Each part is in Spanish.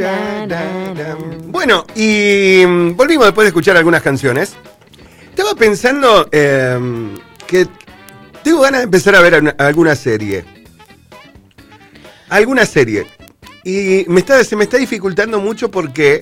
Bueno, y volvimos después de escuchar algunas canciones. Estaba pensando que tengo ganas de empezar a ver alguna serie. Y se me está dificultando mucho porque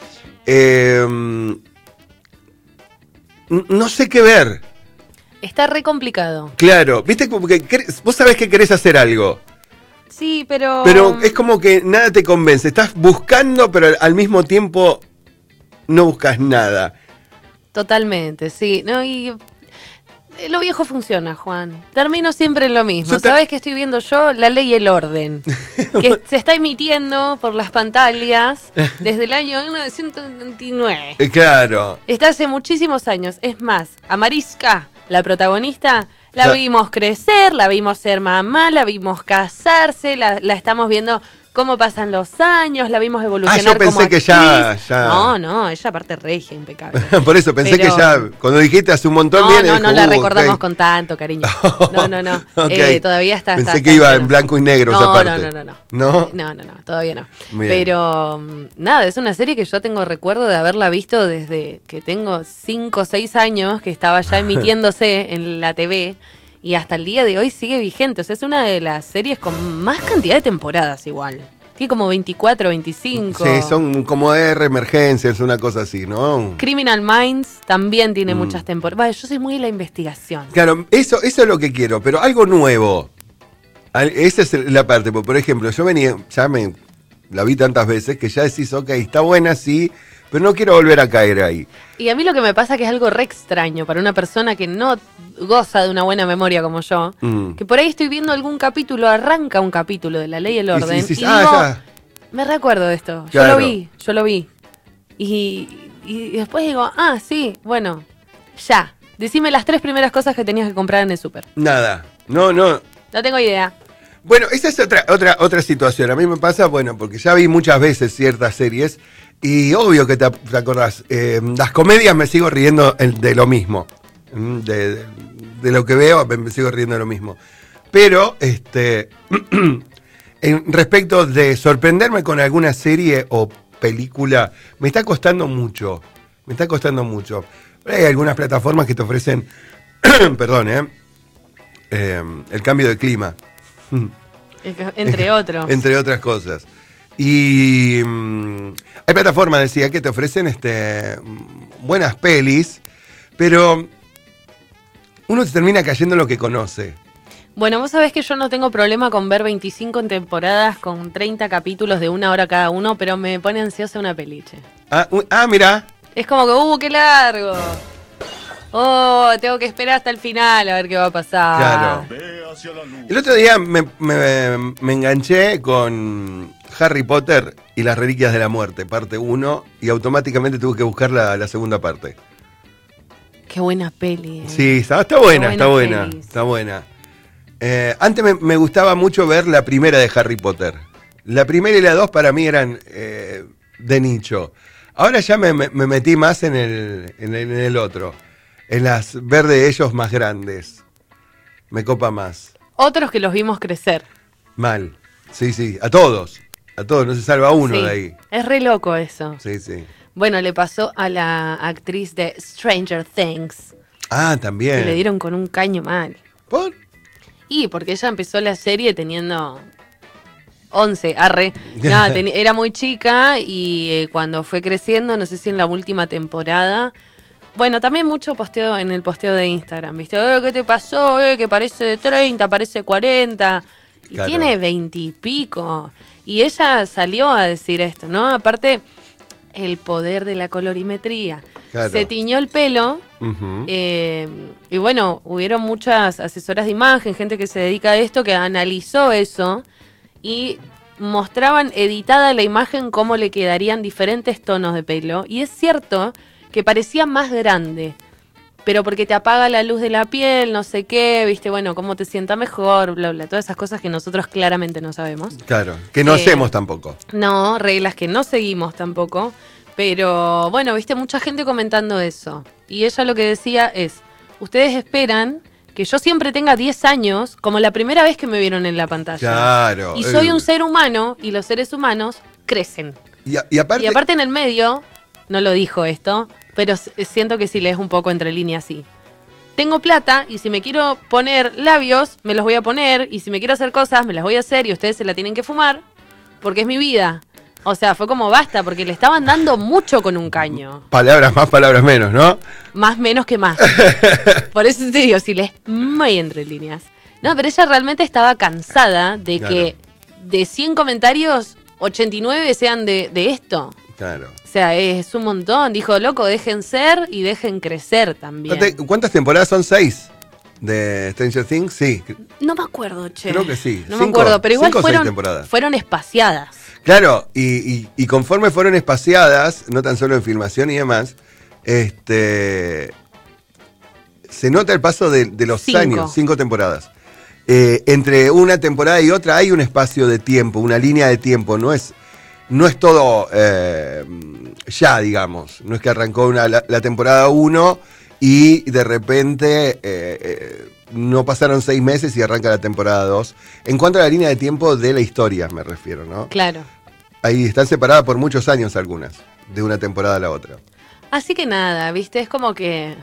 no sé qué ver. Está re complicado. Claro, viste, como que vos sabés que querés hacer algo. Sí, pero... Pero es como que nada te convence. Estás buscando, pero al mismo tiempo no buscas nada. Totalmente, sí. No, y lo viejo funciona, Juan. Termino siempre en lo mismo. ¿Sabés qué estoy viendo yo? La Ley y el Orden. Que se está emitiendo por las pantallas desde el año 1929. Claro. Está hace muchísimos años. Es más, a Mariska, la protagonista, la vimos crecer, la vimos ser mamá, la vimos casarse, la estamos viendo cómo pasan los años, la vimos evolucionar. Yo pensé como que actriz. ya... No, ella aparte regia, impecable. Por eso pensé que ya, cuando dijiste hace un montón bien... No la recordamos con tanto cariño. No. Okay. Todavía está... Pensé que iba en blanco y negro esa parte. No, todavía no. Bien. Pero nada, es una serie que yo tengo recuerdo de haberla visto desde que tengo 5 o 6 años, que estaba ya emitiéndose en la TV. Y hasta el día de hoy sigue vigente. O sea, es una de las series con más cantidad de temporadas igual. Tiene como 24, 25. Sí, son como emergencias, una cosa así, ¿no? Criminal Minds también tiene muchas temporadas. Vale, yo soy muy de la investigación. Claro, eso es lo que quiero, pero algo nuevo. Esa es la parte. Por ejemplo, yo la vi tantas veces que ya decís, ok, está buena, sí, pero no quiero volver a caer ahí. Y a mí lo que me pasa es que es algo re extraño para una persona que no goza de una buena memoria como yo, que por ahí estoy viendo algún capítulo, arranca un capítulo de La Ley y el Orden, y digo, me recuerdo de esto, claro. yo lo vi. Y después digo, sí, bueno, ya. Decime las 3 primeras cosas que tenías que comprar en el súper. Nada, no. No tengo idea. Bueno, esa es otra situación. A mí me pasa, porque ya vi muchas veces ciertas series y obvio que te acordás. Las comedias me sigo riendo de lo mismo. De lo que veo me sigo riendo de lo mismo. Pero, en respecto de sorprenderme con alguna serie o película, me está costando mucho. Hay algunas plataformas que te ofrecen, perdón, el cambio de clima. Entre otros. Entre otras cosas. Y hay plataformas, decía, que te ofrecen buenas pelis, pero uno se termina cayendo en lo que conoce. Bueno, vos sabés que yo no tengo problema con ver 25 temporadas con 30 capítulos de 1 hora cada uno, pero me pone ansiosa una peliche. Mira. Es como que, qué largo. Tengo que esperar hasta el final a ver qué va a pasar. Claro. El otro día me enganché con Harry Potter y las Reliquias de la Muerte, parte 1, y automáticamente tuve que buscar la segunda parte. Qué buena peli. Sí, está buena. Antes me gustaba mucho ver la primera de Harry Potter. La primera y la 2 para mí eran de nicho. Ahora ya me metí más en el otro. En ver de ellos más grandes. Me copa más. Otros que los vimos crecer. Mal. Sí. A todos. No se salva uno de ahí. Es re loco eso. Sí. Bueno, le pasó a la actriz de Stranger Things. También. Que le dieron con un caño mal. ¿Por? Y porque ella empezó la serie teniendo 11, era muy chica y cuando fue creciendo, no sé si en la última temporada... Bueno, también mucho posteo en el posteo de Instagram, ¿viste? ¿Qué te pasó? Que parece de 30, parece 40. Y claro. Tiene 20 y pico. Y ella salió a decir esto, ¿no? Aparte, el poder de la colorimetría. Claro. Se tiñó el pelo. Uh-huh. Y bueno, hubieron muchas asesoras de imagen, gente que se dedica a esto, que analizó eso y mostraban editada la imagen cómo le quedarían diferentes tonos de pelo. Y es cierto que parecía más grande, pero porque te apaga la luz de la piel, no sé qué, viste, bueno, cómo te sienta mejor, bla, bla, todas esas cosas que nosotros claramente no sabemos. Claro, que no hacemos tampoco. No, reglas que no seguimos tampoco, pero bueno, viste, mucha gente comentando eso. Y ella lo que decía es, ustedes esperan que yo siempre tenga 10 años, como la primera vez que me vieron en la pantalla. Claro. Y soy un ser humano, y los seres humanos crecen. Y aparte en el medio, no lo dijo esto, pero siento que sí lees un poco entre líneas, sí. Tengo plata y si me quiero poner labios, me los voy a poner. Y si me quiero hacer cosas, me las voy a hacer y ustedes se la tienen que fumar porque es mi vida. O sea, fue como basta, porque le estaban dando mucho con un caño. Palabras más, palabras menos, ¿no? Más menos que más. Por eso te digo, si lees muy entre líneas. No, pero ella realmente estaba cansada de que de 100 comentarios, 89 sean de esto. Claro. O sea, es un montón. Dijo, loco, dejen ser y dejen crecer también. ¿Cuántas temporadas son? 6 de Stranger Things, sí. No me acuerdo, che. Creo que sí. No me acuerdo, pero igual fueron espaciadas. Claro, y conforme fueron espaciadas, no tan solo en filmación y demás, se nota el paso de los años, 5 temporadas. Entre una temporada y otra hay un espacio de tiempo, una línea de tiempo, no es todo ya, digamos. No es que arrancó la temporada 1 y de repente no pasaron 6 meses y arranca la temporada 2. En cuanto a la línea de tiempo de la historia, me refiero, ¿no? Claro. Ahí están separadas por muchos años algunas, de una temporada a la otra. Así que nada, ¿viste? Es como que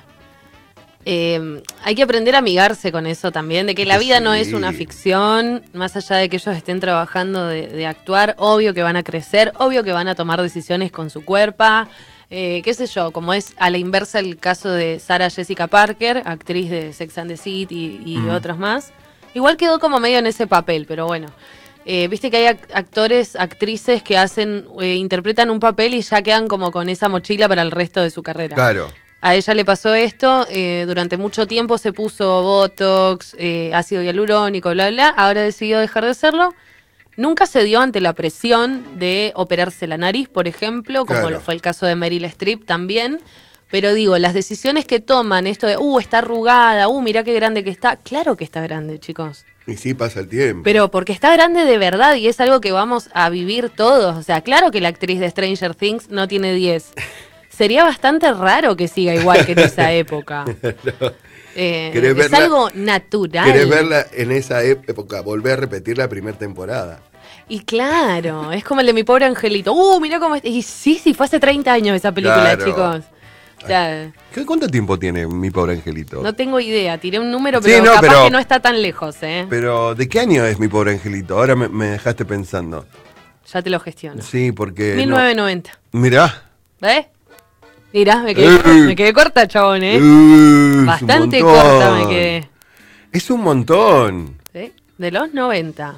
hay que aprender a amigarse con eso también, de que la vida no es una ficción, más allá de que ellos estén trabajando de actuar, obvio que van a crecer, obvio que van a tomar decisiones con su cuerpo, qué sé yo, como es a la inversa el caso de Sarah Jessica Parker, actriz de Sex and the City y otras más. Igual quedó como medio en ese papel, pero bueno. Viste que hay actores, actrices que interpretan un papel y ya quedan como con esa mochila para el resto de su carrera. Claro. A ella le pasó esto, durante mucho tiempo se puso Botox, ácido hialurónico, bla, bla, ahora decidió dejar de hacerlo. Nunca se dio ante la presión de operarse la nariz, por ejemplo, como lo fue el caso de Meryl Streep también. Pero digo, las decisiones que toman, esto de, está arrugada, mirá qué grande que está. Claro que está grande, chicos. Y sí, pasa el tiempo. Pero porque está grande de verdad y es algo que vamos a vivir todos. O sea, claro que la actriz de Stranger Things no tiene 10. Sería bastante raro que siga igual que en esa época. No. Es algo natural. ¿Querés verla en esa época? Volver a repetir la primera temporada. Y claro, es como el de Mi Pobre Angelito. Mirá cómo está. Y sí, fue hace 30 años esa película, chicos. O sea, ¿cuánto tiempo tiene Mi Pobre Angelito? No tengo idea, tiré un número, pero capaz que no está tan lejos, ¿eh? Pero, ¿de qué año es Mi Pobre Angelito? Ahora me dejaste pensando. Ya te lo gestiono. Sí, porque... 1990. Mirá. ¿Ves? Mirá, me quedé corta, chabón, ¿eh? Bastante corta me quedé. Es un montón. ¿Sí? De los 90.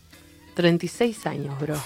36 años, bro.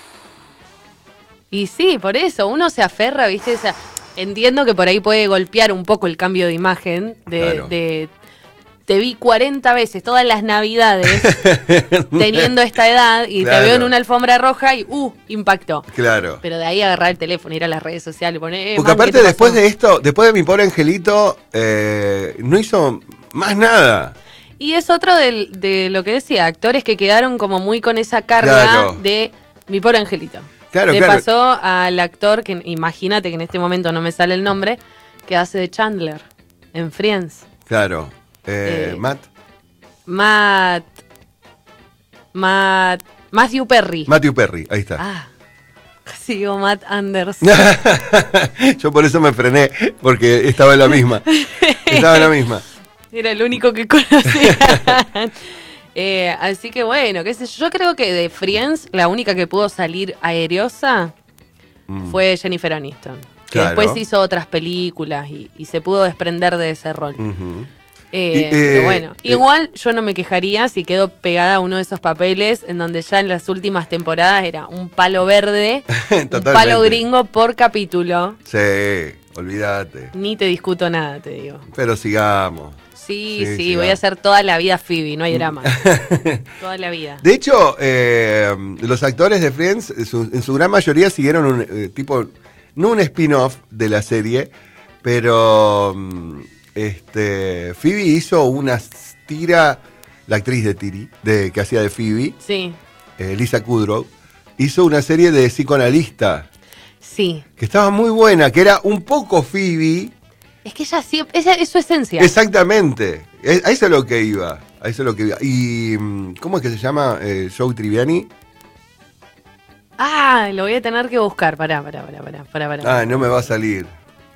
Y sí, por eso, uno se aferra, ¿viste? O sea, entiendo que por ahí puede golpear un poco el cambio de imagen de te vi 40 veces todas las navidades teniendo esta edad y te veo en una alfombra roja y impactó. Claro. Pero de ahí agarrar el teléfono, ir a las redes sociales y poner... Porque aparte después de esto, después de Mi Pobre Angelito, no hizo más nada. Y es otro de lo que decía, actores que quedaron como muy con esa carga de Mi Pobre Angelito. Le pasó al actor, que imagínate que en este momento no me sale el nombre, que hace de Chandler en Friends. Claro. Matthew Perry. Matthew Perry, ahí está. Casi digo Matt Anderson. Yo por eso me frené, porque estaba en la misma. Era el único que conocía. Así que bueno, qué sé yo creo que de Friends la única que pudo salir aerosa fue Jennifer Aniston. Que después hizo otras películas y se pudo desprender de ese rol. Pero bueno, igual yo no me quejaría si quedó pegada a uno de esos papeles en donde ya en las últimas temporadas era un palo verde, un palo gringo por capítulo. Sí, olvídate. Ni te discuto nada, te digo. Pero sigamos. Sí, voy a hacer toda la vida Phoebe, no hay drama. Toda la vida. De hecho, los actores de Friends, en su gran mayoría siguieron un tipo, no un spin-off de la serie, pero Phoebe hizo una tira, la actriz que hacía de Phoebe, Lisa Kudrow, hizo una serie de psicoanalista. Sí. Que estaba muy buena, que era un poco Phoebe. Es que ella sí, esa es su esencia. Exactamente. A eso es lo que iba. Y, ¿cómo es que se llama? Joe Tribbiani. Ah, lo voy a tener que buscar. Pará. Ah, no me va a salir.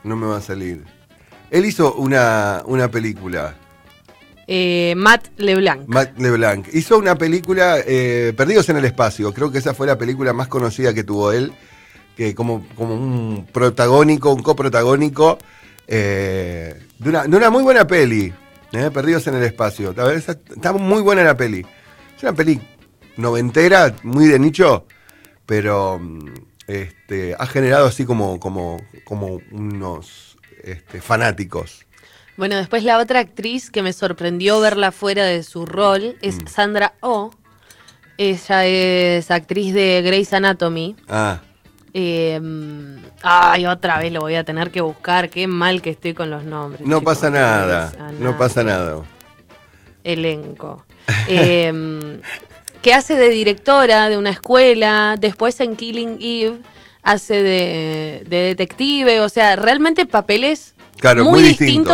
Él hizo una película. Matt LeBlanc. Hizo una película, Perdidos en el Espacio. Creo que esa fue la película más conocida que tuvo él. Que como un coprotagónico de una muy buena peli. Perdidos en el Espacio. Está muy buena la peli. Es una peli noventera, muy de nicho, pero ha generado así como unos fanáticos. Bueno, después la otra actriz que me sorprendió verla fuera de su rol es Sandra Oh. Ella es actriz de Grey's Anatomy. Otra vez lo voy a tener que buscar. Qué mal que estoy con los nombres. No pasa nada. Elenco. Que hace de directora de una escuela. Después en Killing Eve hace de detective. O sea, realmente papeles muy distintos